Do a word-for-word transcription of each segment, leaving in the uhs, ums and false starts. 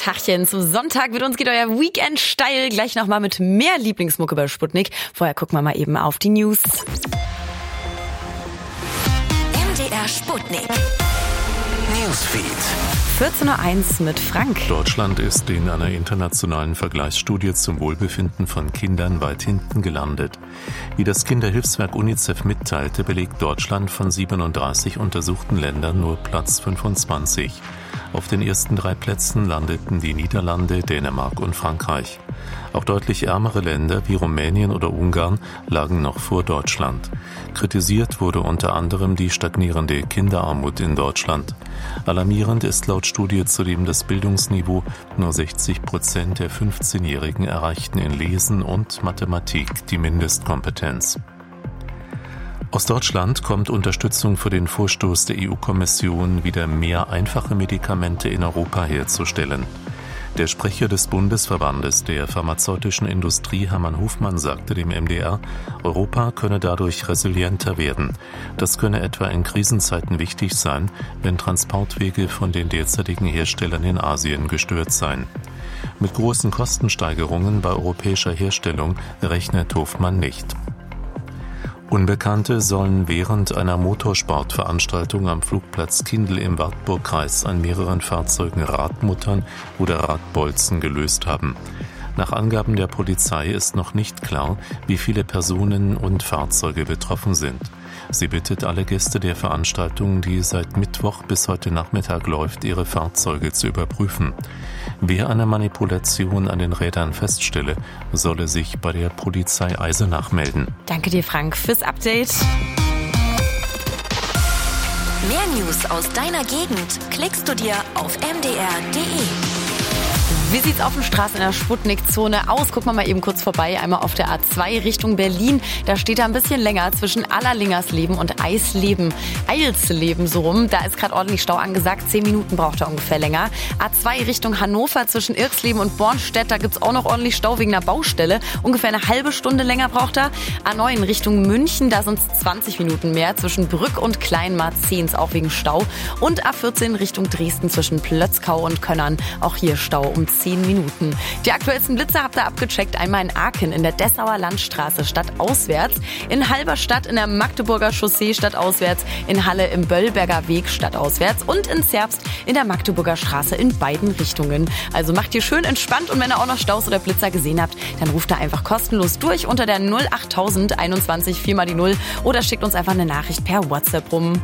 Tachchen. Zu Sonntag mit uns geht euer Weekend steil. Gleich nochmal mit mehr Lieblingsmucke bei Sputnik. Vorher gucken wir mal eben auf die News. M D R Sputnik Newsfeed. vierzehn Uhr eins mit Frank. Deutschland ist in einer internationalen Vergleichsstudie zum Wohlbefinden von Kindern weit hinten gelandet. Wie das Kinderhilfswerk UNICEF mitteilte, belegt Deutschland von siebenunddreißig untersuchten Ländern nur Platz fünfundzwanzig. Auf den ersten drei Plätzen landeten die Niederlande, Dänemark und Frankreich. Auch deutlich ärmere Länder wie Rumänien oder Ungarn lagen noch vor Deutschland. Kritisiert wurde unter anderem die stagnierende Kinderarmut in Deutschland. Alarmierend ist laut Studie zudem das Bildungsniveau. Nur sechzig Prozent der fünfzehnjährigen erreichten in Lesen und Mathematik die Mindestkompetenz. Aus Deutschland kommt Unterstützung für den Vorstoß der E U-Kommission, wieder mehr einfache Medikamente in Europa herzustellen. Der Sprecher des Bundesverbandes der pharmazeutischen Industrie, Hermann Hofmann, sagte dem M D R, Europa könne dadurch resilienter werden. Das könne etwa in Krisenzeiten wichtig sein, wenn Transportwege von den derzeitigen Herstellern in Asien gestört seien. Mit großen Kostensteigerungen bei europäischer Herstellung rechnet Hofmann nicht. Unbekannte sollen während einer Motorsportveranstaltung am Flugplatz Kindl im Wartburgkreis an mehreren Fahrzeugen Radmuttern oder Radbolzen gelöst haben. Nach Angaben der Polizei ist noch nicht klar, wie viele Personen und Fahrzeuge betroffen sind. Sie bittet alle Gäste der Veranstaltung, die seit Mittwoch bis heute Nachmittag läuft, ihre Fahrzeuge zu überprüfen. Wer eine Manipulation an den Rädern feststelle, solle sich bei der Polizei Eisenach melden. Danke dir, Frank, fürs Update. Mehr News aus deiner Gegend klickst du dir auf m d r punkt d e. Wie sieht's auf den Straßen in der Sputnik-Zone aus? Gucken wir mal eben kurz vorbei. Einmal auf der A zwei Richtung Berlin. Da steht er ein bisschen länger zwischen Allerlingersleben und Eisleben. Eilsleben so rum. Da ist gerade ordentlich Stau angesagt. Zehn Minuten braucht er ungefähr länger. A zwei Richtung Hannover zwischen Irksleben und Bornstedt. Da gibt's auch noch ordentlich Stau wegen einer Baustelle. Ungefähr eine halbe Stunde länger braucht er. A neun Richtung München. Da sind's zwanzig Minuten mehr. Zwischen Brück und Kleinmarzehns auch wegen Stau. Und A vierzehn Richtung Dresden zwischen Plötzkau und Könnern. Auch hier Stau um zehn Minuten. Die aktuellsten Blitzer habt ihr abgecheckt. Einmal in Aachen in der Dessauer Landstraße stadtauswärts, in Halberstadt in der Magdeburger Chaussee stadtauswärts, in Halle im Böllberger Weg stadtauswärts und in Zerbst in der Magdeburger Straße in beiden Richtungen. Also macht ihr schön entspannt und wenn ihr auch noch Staus oder Blitzer gesehen habt, dann ruft da einfach kostenlos durch unter der null achttausend einundzwanzig vier mal die null oder schickt uns einfach eine Nachricht per WhatsApp rum.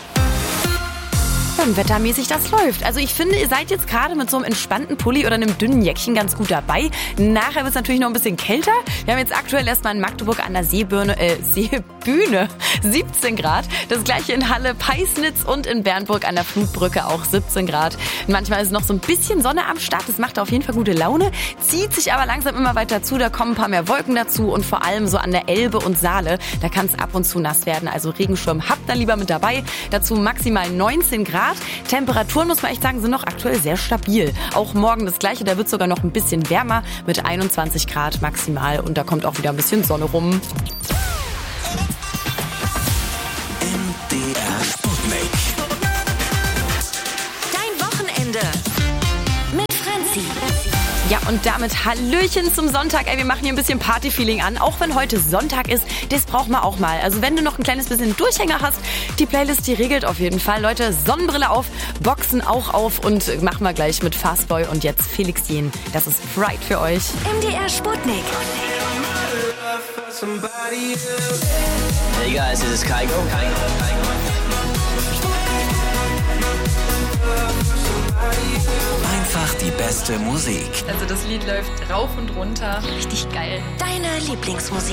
Und wettermäßig das läuft. Also ich finde, ihr seid jetzt gerade mit so einem entspannten Pulli oder einem dünnen Jäckchen ganz gut dabei. Nachher wird es natürlich noch ein bisschen kälter. Wir haben jetzt aktuell erstmal in Magdeburg an der Seebühne, äh, Seebühne siebzehn Grad. Das gleiche in Halle, Peisnitz und in Bernburg an der Flutbrücke auch siebzehn Grad. Manchmal ist noch so ein bisschen Sonne am Start. Das macht auf jeden Fall gute Laune. Zieht sich aber langsam immer weiter zu. Da kommen ein paar mehr Wolken dazu und vor allem so an der Elbe und Saale. Da kann es ab und zu nass werden. Also Regenschirm habt ihr lieber mit dabei. Dazu maximal neunzehn Grad. Temperaturen, muss man echt sagen, sind noch aktuell sehr stabil. Auch morgen das Gleiche, da wird sogar noch ein bisschen wärmer mit einundzwanzig Grad maximal und da kommt auch wieder ein bisschen Sonne rum. M D R Sputnik. Dein Wochenende mit Franzi. Ja, und damit Hallöchen zum Sonntag. Ey, wir machen hier ein bisschen Party-Feeling an, auch wenn heute Sonntag ist. Das braucht man auch mal. Also wenn du noch ein kleines bisschen Durchhänger hast, die Playlist, die regelt auf jeden Fall. Leute, Sonnenbrille auf, Boxen auch auf und machen wir gleich mit Fastboy und jetzt Felix Jähn. Das ist Pride für euch. M D R Sputnik. Hey guys, this is Kygo. Einfach die beste Musik. Also das Lied läuft rauf und runter. Richtig geil. Deine Lieblingsmusik.